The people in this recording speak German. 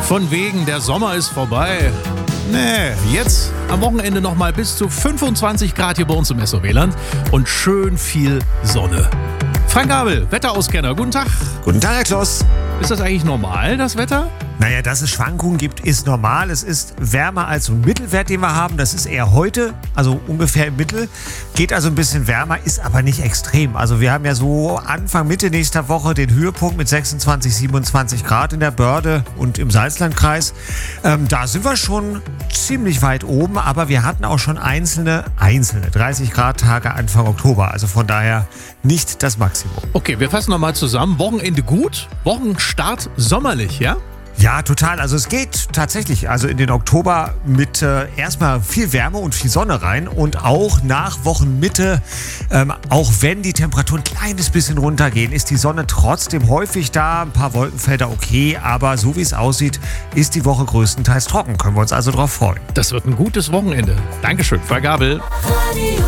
Von wegen, der Sommer ist vorbei. Nee, jetzt am Wochenende nochmal bis zu 25 Grad hier bei uns im SO-Wähland und schön viel Sonne. Frank Gabel, Wetterauskenner, guten Tag. Guten Tag, Herr Kloss. Ist das eigentlich normal, das Wetter? Naja, dass es Schwankungen gibt, ist normal. Es ist wärmer als so ein Mittelwert, den wir haben. Das ist eher heute, also ungefähr im Mittel. Geht also ein bisschen wärmer, ist aber nicht extrem. Also wir haben ja so Anfang, Mitte nächster Woche den Höhepunkt mit 26, 27 Grad in der Börde und im Salzlandkreis. Da sind wir schon ziemlich weit oben, aber wir hatten auch schon einzelne 30 Grad Tage Anfang Oktober. Also von daher nicht das Maximum. Okay, wir fassen nochmal zusammen. Wochenende gut, Wochenstart sommerlich, ja? Ja, total. Also es geht tatsächlich also in den Oktober mit erstmal viel Wärme und viel Sonne rein und auch nach Wochenmitte, auch wenn die Temperaturen ein kleines bisschen runtergehen, ist die Sonne trotzdem häufig da. Ein paar Wolkenfelder okay, aber so wie es aussieht, ist die Woche größtenteils trocken. Können wir uns also drauf freuen. Das wird ein gutes Wochenende. Dankeschön, Frank Gabel.